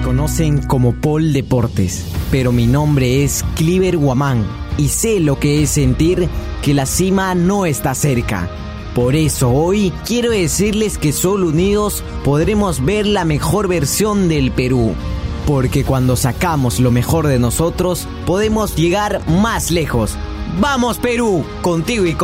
conocen como Paul Deportes, pero mi nombre es Cliver Guamán y sé lo que es sentir que la cima no está cerca. Por eso hoy quiero decirles que solo unidos podremos ver la mejor versión del Perú. Porque cuando sacamos lo mejor de nosotros, podemos llegar más lejos. ¡Vamos, Perú! Contigo y